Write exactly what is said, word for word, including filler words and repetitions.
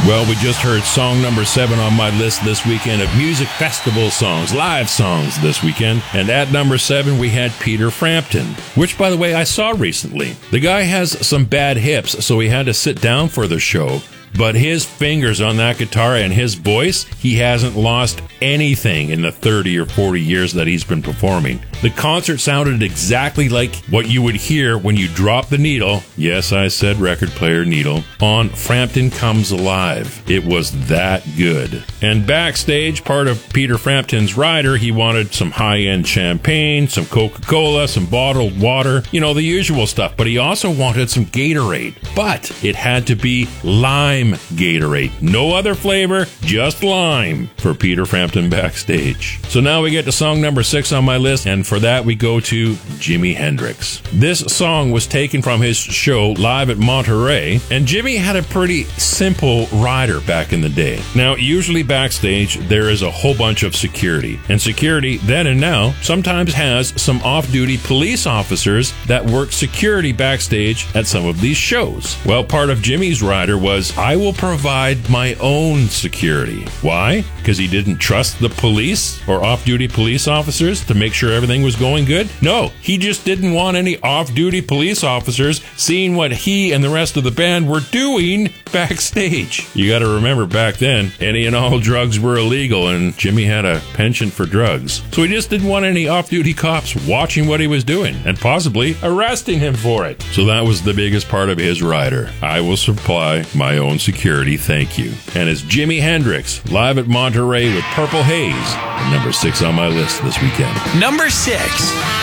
Well, we just heard song number seven on my list this weekend of music festival songs, live songs this weekend. And at number seven, we had Peter Frampton, which, by the way, I saw recently. The guy has some bad hips, so he had to sit down for the show. But his fingers on that guitar and his voice, he hasn't lost anything in the thirty or forty years that he's been performing. The concert sounded exactly like what you would hear when you drop the needle, yes, I said record player needle, on Frampton Comes Alive. It was that good. And backstage, part of Peter Frampton's rider, he wanted some high-end champagne, some Coca-Cola, some bottled water, you know, the usual stuff. But he also wanted some Gatorade. But it had to be lime Gatorade. No other flavor, just lime for Peter Frampton backstage. So now we get to song number six on my list, and for that we go to Jimi Hendrix. This song was taken from his show live at Monterey, and Jimmy had a pretty simple rider back in the day. Now, usually backstage there is a whole bunch of security, and security then and now sometimes has some off-duty police officers that work security backstage at some of these shows. Well, part of Jimmy's rider was, I will provide my own security. Why? Because he didn't trust the police or off-duty police officers to make sure everything was going good? No, he just didn't want any off-duty police officers seeing what he and the rest of the band were doing backstage. You got to remember, back then, any and all drugs were illegal, and Jimmy had a penchant for drugs. So he just didn't want any off-duty cops watching what he was doing and possibly arresting him for it. So that was the biggest part of his rider. I will supply my own security, thank you. And it's Jimi Hendrix live at Monterey with Purple Haze, and number six on my list this weekend. Number six.